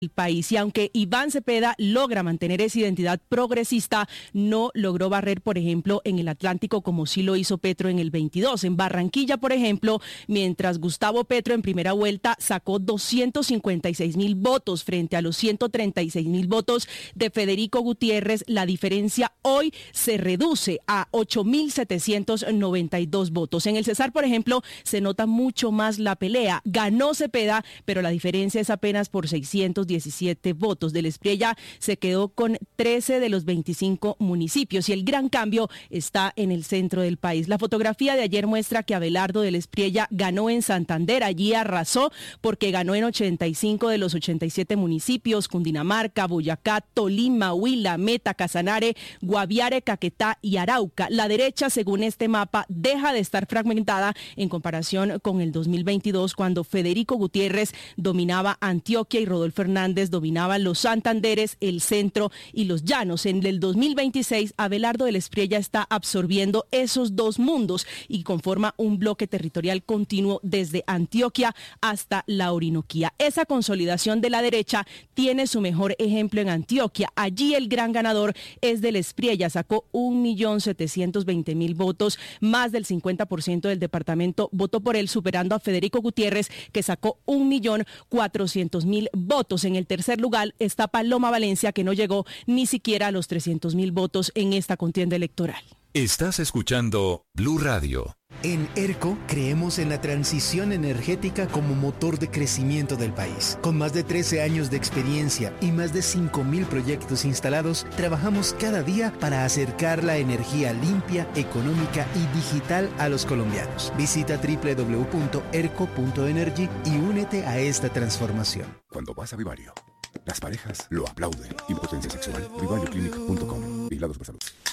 el país. Y aunque Iván Cepeda logra mantener esa identidad progresista, no logró barrer, por ejemplo, en el Atlántico como sí lo hizo Petro en el 22. En Barranquilla, por ejemplo, mientras Gustavo Petro en primera vuelta sacó 256.000 votos frente a los 136.000 votos de Federico Gutiérrez, la diferencia hoy se reduce a 8.792 votos. En el Cesar, por ejemplo, se nota mucho más la pelea. Ganó Cepeda, pero la diferencia es apenas por 617 votos. Del Espriella se quedó con 13 de los 25 municipios y el gran cambio está en el centro del país. La fotografía de ayer muestra que Abelardo del Espriella ganó en Santander. Allí arrasó porque ganó en 85 de los 87 municipios: Cundinamarca, Boyacá, Tolima, Huila, Meta, Casanare, Guaviare, Caquetá y Arauca. La derecha, según este mapa, deja de estar fragmentada en comparación con el 2022, cuando Federico Gutiérrez dominaba Antioquia y Rodolfo Hernández dominaba los Santanderes, el centro y los llanos. En el 2026, Abelardo del Espriella está absorbiendo esos dos mundos y conforma un bloque territorial continuo desde Antioquia hasta la Orinoquía. Esa consolidación de la derecha tiene su mejor ejemplo en Antioquia. Allí el gran ganador es del Espriella, sacó 1.720.000 votos, más del 50% del departamento votó por él, superando a Federico Gutiérrez, que sacó 1.400.000 votos. En el tercer lugar está Paloma Valencia, que no llegó ni siquiera a los 300.000 votos en esta contienda electoral. Estás escuchando Blue Radio. En ERCO creemos en la transición energética como motor de crecimiento del país. Con más de 13 años de experiencia y más de 5.000 proyectos instalados, trabajamos cada día para acercar la energía limpia, económica y digital a los colombianos. Visita www.erco.energy y únete a esta transformación. Cuando vas a Vivario, las parejas lo aplauden. Impotencia sexual, vivarioclinic.com. Vigilados por salud.